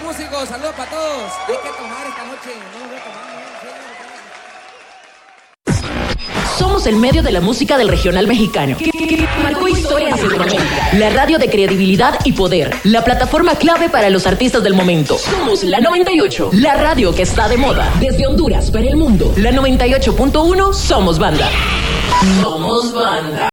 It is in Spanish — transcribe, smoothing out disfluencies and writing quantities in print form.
músicos, saludos para todos. Hay que tomar esta noche, no nos voy a tomar. Somos el medio de la música del regional mexicano, que marcó historia en Centroamérica. La radio de credibilidad y poder, la plataforma clave para los artistas del momento. Somos la 98, la radio que está de moda. Desde Honduras para el mundo. La 98.1, somos banda. Somos banda.